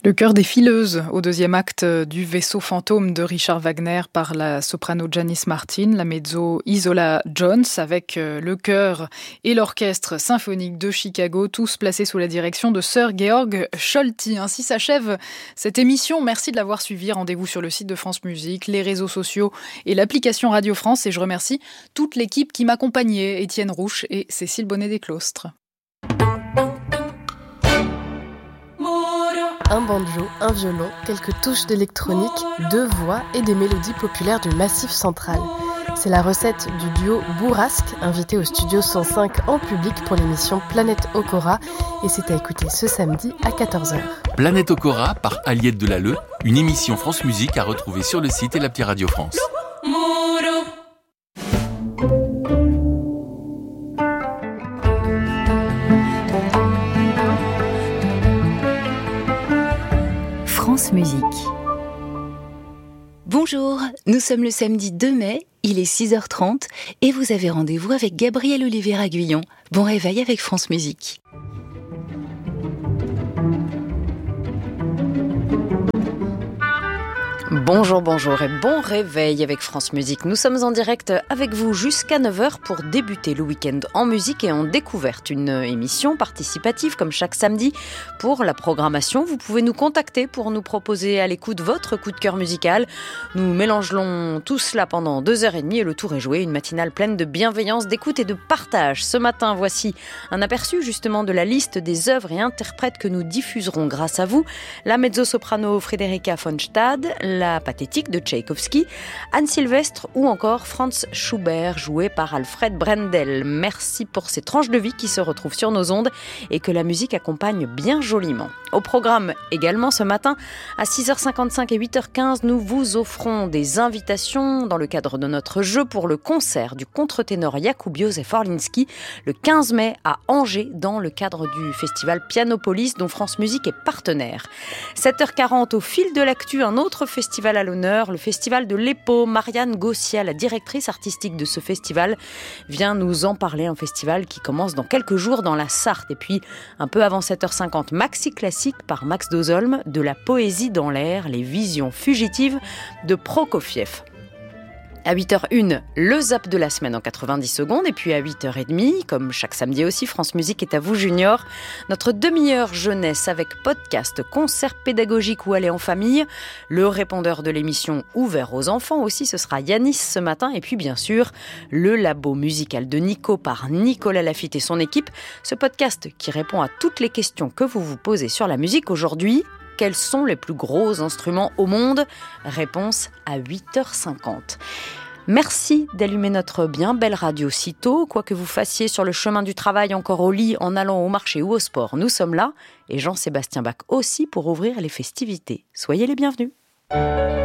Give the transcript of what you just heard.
Le chœur des fileuses au deuxième acte du Vaisseau fantôme de Richard Wagner par la soprano Janice Martin, la mezzo Isola Jones avec le chœur et l'orchestre symphonique de Chicago, tous placés sous la direction de Sir Georg Scholti. Ainsi s'achève cette émission. Merci de l'avoir suivi. Rendez-vous sur le site de France Musique, les réseaux sociaux et l'application Radio France. Et je remercie toute l'équipe qui m'accompagnait, Étienne Rouche et Cécile Bonnet-Desclostres. Un banjo, un violon, quelques touches d'électronique, 2 voix et des mélodies populaires du Massif central. C'est la recette du duo Bourrasque, invité au studio 105 en public pour l'émission Planète Okora, et c'est à écouter ce samedi à 14h. Planète Okora par Aliette Delalleux, une émission France Musique à retrouver sur le site et l'appli Radio France. France Musique. Bonjour, nous sommes le samedi 2 mai, il est 6h30 et vous avez rendez-vous avec Gabriel Olivier Aguillon. Bon réveil avec France Musique. Bonjour et bon réveil avec France Musique. Nous sommes en direct avec vous jusqu'à 9h pour débuter le week-end en musique et en découverte. Une émission participative comme chaque samedi. Pour la programmation, vous pouvez nous contacter pour nous proposer à l'écoute votre coup de cœur musical. Nous mélangerons tout cela pendant 2h30 et le tour est joué. Une matinale pleine de bienveillance, d'écoute et de partage. Ce matin, voici un aperçu justement de la liste des œuvres et interprètes que nous diffuserons grâce à vous. La mezzo-soprano Frédérica von Stade, la pathétique de Tchaïkovski, Anne Sylvestre ou encore Franz Schubert, joué par Alfred Brendel. Merci pour ces tranches de vie qui se retrouvent sur nos ondes et que la musique accompagne bien joliment. Au programme également ce matin, à 6h55 et 8h15, nous vous offrons des invitations dans le cadre de notre jeu pour le concert du contre-ténor Jakub Józef Orliński le 15 mai à Angers dans le cadre du festival Pianopolis dont France Musique est partenaire. 7h40 au fil de l'actu, un autre festival à l'honneur, le festival de l'EPO. Marianne Gossia, la directrice artistique de ce festival, vient nous en parler. Un festival qui commence dans quelques jours dans la Sarthe. Et puis, un peu avant 7h50, Maxi Classique par Max Dozolm, de la poésie dans l'air, les visions fugitives de Prokofiev. À 8h01, le zap de la semaine en 90 secondes. Et puis à 8h30, comme chaque samedi aussi, France Musique est à vous Junior. Notre demi-heure jeunesse avec podcast, concert pédagogique ou aller en famille. Le répondeur de l'émission ouvert aux enfants aussi, ce sera Yanis ce matin. Et puis bien sûr, le labo musical de Nico par Nicolas Lafitte et son équipe. Ce podcast qui répond à toutes les questions que vous vous posez sur la musique aujourd'hui. Quels sont les plus gros instruments au monde ? Réponse à 8h50. Merci d'allumer notre bien belle radio si tôt. Quoi que vous fassiez sur le chemin du travail, encore au lit, en allant au marché ou au sport, nous sommes là. Et Jean-Sébastien Bach aussi pour ouvrir les festivités. Soyez les bienvenus.